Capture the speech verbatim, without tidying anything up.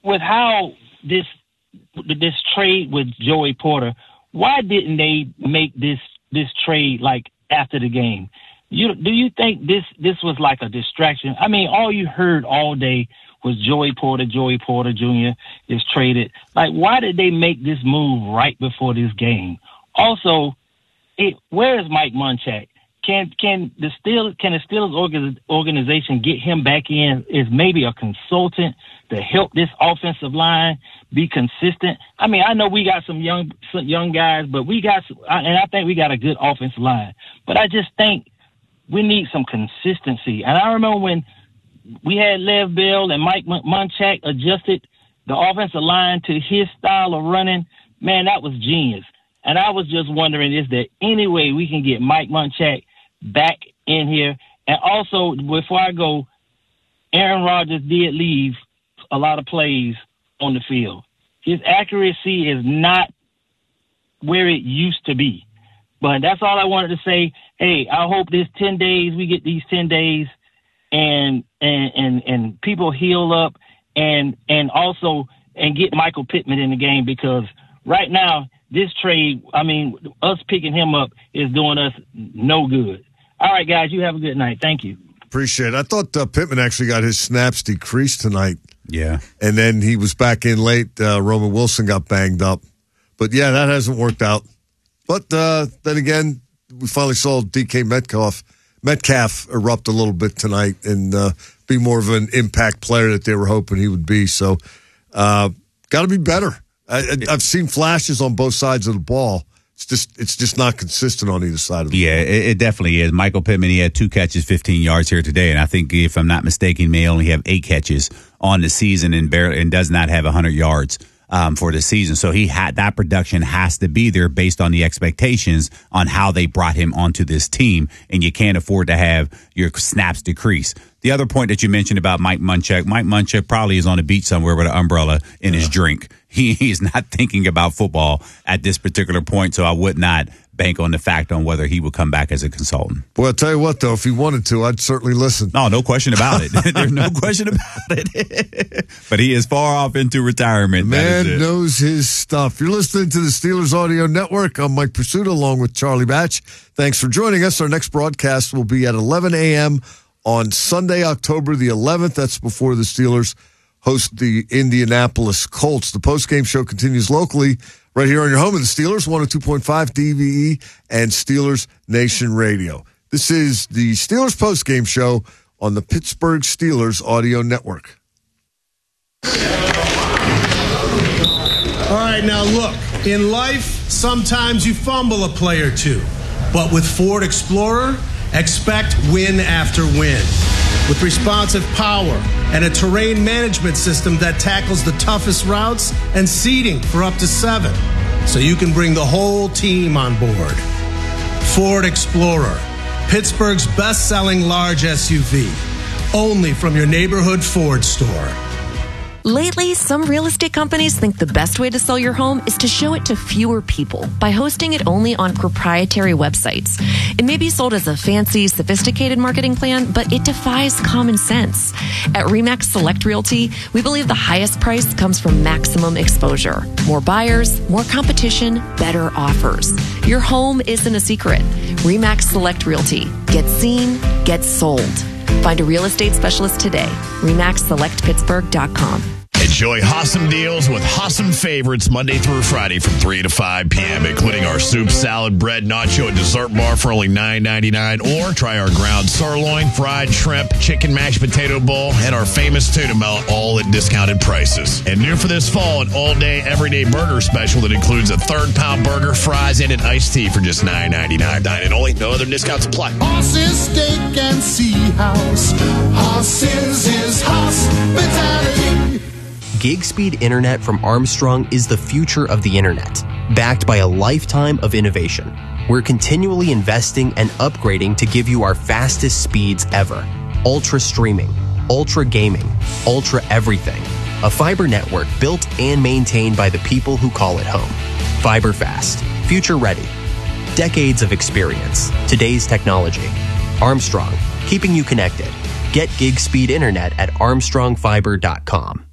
with how this this trade with Joey Porter, why didn't they make this this trade like after the game? You do you think this this was like a distraction? I mean, all you heard all day was Joey Porter, Joey Porter Junior is traded. Like, why did they make this move right before this game? Also, it, where is Mike Munchak? Can can the Steelers can the Steelers organ, organization get him back in as maybe a consultant to help this offensive line be consistent? I mean, I know we got some young some young guys, but we got some, and I think we got a good offensive line. But I just think we need some consistency. And I remember when we had Lev Bell and Mike Munchak adjusted the offensive line to his style of running. Man, that was genius. And I was just wondering, is there any way we can get Mike Munchak back in here? And also, before I go, Aaron Rodgers did leave a lot of plays on the field. His accuracy is not where it used to be. But that's all I wanted to say. Hey, I hope this ten days, we get these ten days, and and and, and people heal up, and and also and get Michael Pittman in the game, because right now this trade, I mean, us picking him up is doing us no good. All right, guys, you have a good night. Thank you. Appreciate it. I thought uh, Pittman actually got his snaps decreased tonight. Yeah. And then he was back in late. Uh, Roman Wilson got banged up. But, yeah, that hasn't worked out. But uh, then again, we finally saw D K Metcalf, Metcalf erupt a little bit tonight and uh, be more of an impact player that they were hoping he would be. So, uh, got to be better. I, I've seen flashes on both sides of the ball. It's just it's just not consistent on either side of the yeah, ball. Yeah, it, it definitely is. Michael Pittman, he had two catches, fifteen yards here today, and I think, if I'm not mistaken, he may only have eight catches on the season and barely and does not have one hundred yards um, for the season. So he had that production has to be there based on the expectations on how they brought him onto this team, and you can't afford to have your snaps decrease. The other point that you mentioned about Mike Munchak, Mike Munchak probably is on the beach somewhere with an umbrella in yeah. his drink. He He's not thinking about football at this particular point, so I would not bank on the fact on whether he would come back as a consultant. Well, I'll tell you what, though, if he wanted to, I'd certainly listen. No, no question about it. There's no question about it. But he is far off into retirement. The man knows his stuff. You're listening to the Steelers Audio Network. I'm Mike Pursuta along with Charlie Batch. Thanks for joining us. Our next broadcast will be at eleven a.m. on Sunday, October the eleventh. That's before the Steelers host the Indianapolis Colts. The postgame show continues locally right here on your home of the Steelers, one oh two point five D V E and Steelers Nation Radio. This is the Steelers postgame show on the Pittsburgh Steelers Audio Network. All right, now look, in life, sometimes you fumble a play or two. But with Ford Explorer, expect win after win. With responsive power and a terrain management system that tackles the toughest routes and seating for up to seven, so you can bring the whole team on board. Ford Explorer, Pittsburgh's best-selling large S U V, only from your neighborhood Ford store. Lately, some real estate companies think the best way to sell your home is to show it to fewer people by hosting it only on proprietary websites. It may be sold as a fancy, sophisticated marketing plan, but it defies common sense. At RE/MAX Select Realty, we believe the highest price comes from maximum exposure. More buyers, more competition, better offers. Your home isn't a secret. RE/MAX Select Realty. Get seen, get sold. Find a real estate specialist today. Remax Select Pittsburgh dot com. Enjoy awesome deals with awesome favorites Monday through Friday from three to five p.m., including our soup, salad, bread, nacho, and dessert bar for only nine ninety-nine. Or try our ground sirloin, fried shrimp, chicken mashed potato bowl, and our famous tuna melt, all at discounted prices. And new for this fall, an all-day, everyday burger special that includes a third-pound burger, fries, and an iced tea for just nine ninety-nine. Dine-in only. No other discounts apply. Horses, steak, and sea house. Horses is hospitality. Gig speed internet from Armstrong is the future of the internet, backed by a lifetime of innovation. We're continually investing and upgrading to give you our fastest speeds ever. Ultra streaming, ultra gaming, ultra everything. A fiber network built and maintained by the people who call it home. Fiber fast, future ready. Decades of experience, today's technology. Armstrong, keeping you connected. Get gig speed internet at armstrong fiber dot com.